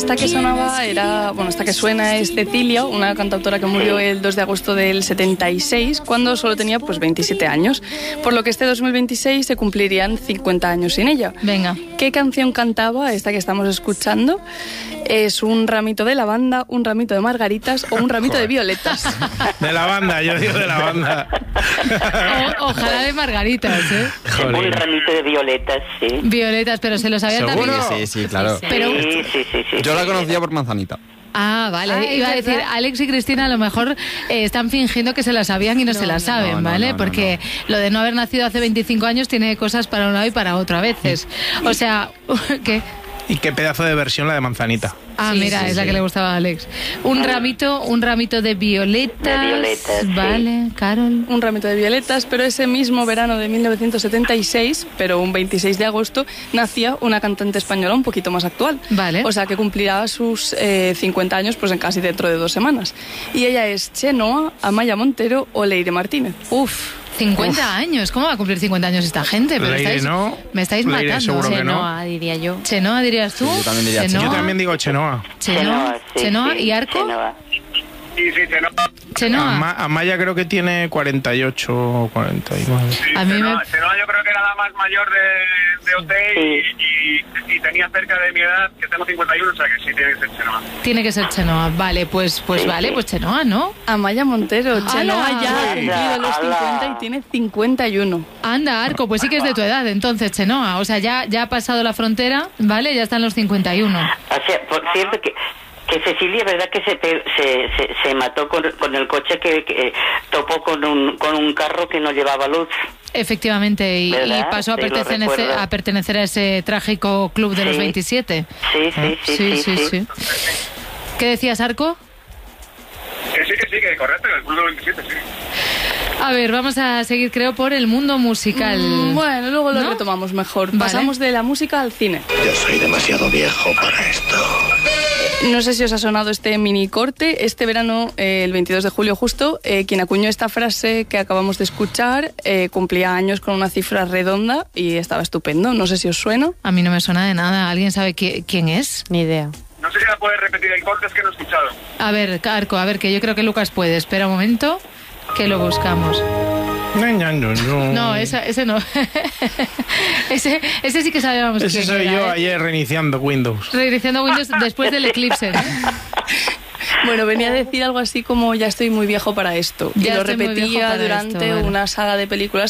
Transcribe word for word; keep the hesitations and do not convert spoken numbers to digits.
esta que sonaba era, bueno, esta que suena es Cecilia, una cantautora que murió el dos de agosto del setenta y seis, cuando solo tenía pues veintisiete años, por lo que este dos mil veintiséis se cumplirían cincuenta años sin ella. Venga. ¿Qué canción cantaba esta que estamos escuchando? ¿Es un ramito de lavanda, un ramito de margaritas o un ramito de violetas? De lavanda, yo digo de lavanda. O, ojalá de margaritas, ¿eh? Joder. Un ramito de violetas, sí. Violetas, pero se lo sabía también. Sí, sí, claro. Sí, Pero, sí, sí, sí, sí, yo la sí. conocía por manzanita. Ah, vale. Ah, Iba a ¿es decir, verdad? Alex y Cristina a lo mejor eh, están fingiendo que se la sabían y no, No, se la no, saben, no, no, ¿vale? no, no, Porque lo de no haber nacido hace veinticinco años tiene cosas para un lado y para otro a veces. O sea, ¿qué? Y qué pedazo de versión la de manzanita. Ah, Sí, mira, sí, es la sí. que le gustaba a Alex. Un ramito, un ramito de violetas. De violetas, sí. Vale, Carol. Un ramito de violetas, pero ese mismo verano de mil novecientos setenta y seis, pero un veintiséis de agosto, nacía una cantante española un poquito más actual. Vale. O sea, que cumplirá sus eh, cincuenta años pues en casi dentro de dos semanas. Y ella es Chenoa, Amaya Montero o Leire Martínez. Uf, cincuenta años. ¿Cómo va a cumplir cincuenta años esta gente? Pero Leire estáis, no, me estáis Leire matando. seguro que no. Chenoa, diría yo. Chenoa, dirías tú. Sí, yo también diría Chenoa. Chenoa. Yo también digo Chenoa. Chenoa, sí, Chenoa sí, y Arco. Chenoa. Sí, sí, Chenoa. Chenoa. Ama- Amaya creo que tiene cuarenta y ocho o cuarenta y nueve. Sí, A mí Chenoa, me- Chenoa yo creo que era la más mayor de, de O T y, y, y tenía cerca de mi edad, que tengo cincuenta y uno, o sea que sí tiene que ser Chenoa. Tiene que ser Chenoa. Vale, pues, pues Sí, vale, sí. pues Chenoa, ¿no? Amaya Montero, ¡Hala! Chenoa ya ha cumplido los ¡Hala! cincuenta y tiene cincuenta y uno. Anda, Arco, pues sí que es de tu edad, entonces, Chenoa. O sea, ya, ya ha pasado la frontera, ¿vale? Ya están los cincuenta y uno. O sea, por cierto que que Cecilia, ¿verdad que se pe- se, se, se mató con, con el coche que, que topó con un con un carro que no llevaba luz? Efectivamente, y, y ¿Verdad? pasó a Sí, lo pertenecer, recuerdo. a pertenecer a ese trágico club de los Sí. veintisiete. Sí, sí, sí, sí, sí. ¿Qué decías, Arco? Que sí, que sí, que correcto, en el club de veintisiete, sí. A ver, vamos a seguir, creo, por el mundo musical. Mm, bueno, luego lo ¿No? retomamos mejor. Vale. Pasamos de la música al cine. Yo soy demasiado viejo para esto. No sé si os ha sonado este mini corte. Este verano, eh, el veintidós de julio justo, eh, quien acuñó esta frase que acabamos de escuchar eh, cumplía años con una cifra redonda y estaba estupendo. No sé si os suena. A mí no me suena de nada. ¿Alguien sabe qui- quién es? Ni idea. No sé si la puedes repetir el corte, es que no he escuchado. A ver, Arco, a ver, que yo creo que Lucas puede. Espera un momento, que lo buscamos. No, esa, ese no. ese, ese sí que sabíamos Ese quién soy era, yo ¿eh? ayer reiniciando Windows. Reiniciando Windows después del eclipse, ¿no? Bueno, venía a decir algo así como ya estoy muy viejo para esto. Y Ya lo estoy muy viejo repetía para durante esto, vale. una saga de películas